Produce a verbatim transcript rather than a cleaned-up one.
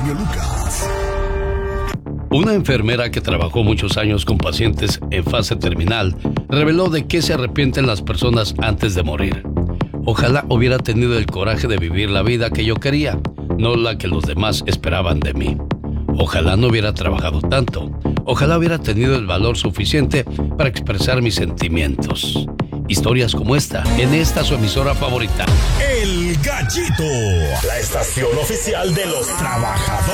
genio Lucas. Una enfermera que trabajó muchos años con pacientes en fase terminal reveló de qué se arrepienten las personas antes de morir. Ojalá hubiera tenido el coraje de vivir la vida que yo quería, no la que los demás esperaban de mí. Ojalá no hubiera trabajado tanto. Ojalá hubiera tenido el valor suficiente para expresar mis sentimientos. Historias como esta, en esta su emisora favorita. El Gallito, la estación oficial de los trabajadores.